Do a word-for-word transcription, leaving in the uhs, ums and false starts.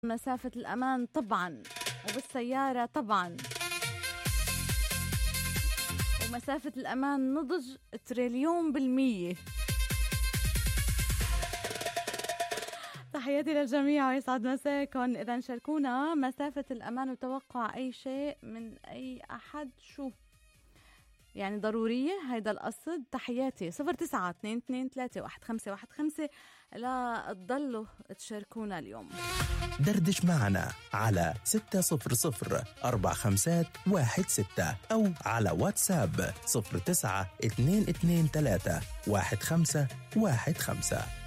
مسافة الأمان طبعا، وبالسيارة طبعا، ومسافة الأمان نضج تريليون بالمية. تحياتي للجميع ويسعد مساكم. إذا شاركونا مسافة الأمان وتوقع أي شيء من أي أحد، شو يعني ضرورية هيدا القصد. تحياتي صفر تسعة اثنين اثنين ثلاثة واحد خمسة واحد خمسة. لا تضلوا تشاركونا اليوم. دردش معنا على ستة صفر صفر أربعة خمسات واحد ستة أو على واتساب صفر تسعة اثنين اثنين ثلاثة واحد خمسة واحد خمسة.